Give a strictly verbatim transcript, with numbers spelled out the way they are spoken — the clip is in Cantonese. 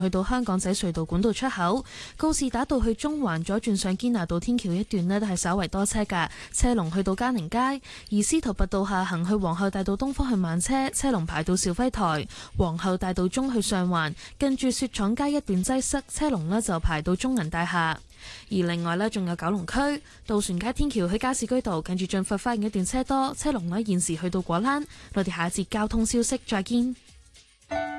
去到香港仔隧道管道出口，告士打道去中環左轉上堅拿道天橋一段呢都係稍為多車㗎，車龍去到嘉寧街；而司徒拔道下行去皇后大道東方向慢車，車龍排到肇輝台；皇后大道中去上環，近住雪廠街一段擠塞，車龍呢就排到中銀大廈。而另外呢，仲有九龍區渡船街天橋去加士居道，近住駿發花園一段車多，車龍呢現時去到果欄。我哋下一節交通消息再見。